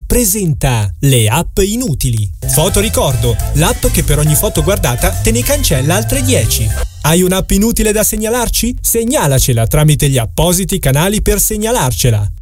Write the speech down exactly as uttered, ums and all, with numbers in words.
presenta le app inutili. Fotoricordo, l'app che per ogni foto guardata te ne cancella altre dieci. Hai un'app inutile da segnalarci? Segnalacela tramite gli appositi canali per segnalarcela.